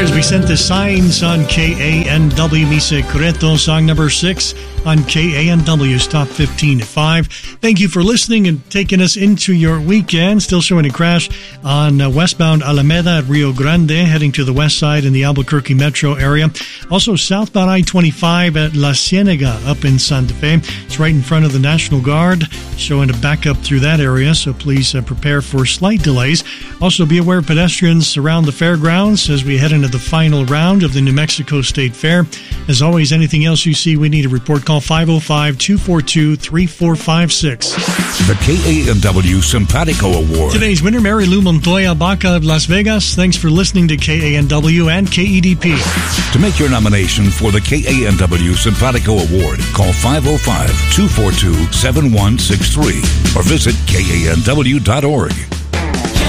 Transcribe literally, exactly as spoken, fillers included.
As we sent the signs on K A N W, Mi Secreto, song number six on K A N W's Top fifteen at five. Thank you for listening and taking us into your weekend. Still showing a crash on uh, westbound Alameda at Rio Grande, heading to the west side in the Albuquerque metro area. Also southbound I twenty-five at La Cienega up in Santa Fe. It's right in front of the National Guard, showing a backup through that area, so please uh, prepare for slight delays. Also be aware of pedestrians around the fairgrounds as we head into the final round of the New Mexico State Fair. As always, anything else you see we need a report, call five oh five, two four two, three four five six. The K A N W Simpatico Award. Today's winner, Mary Lou Montoya Baca of Las Vegas. Thanks for listening to K A N W and K E D P. To make your nomination for the K A N W Simpatico Award, call five oh five, two four two, seven one six three or visit K A N W dot org.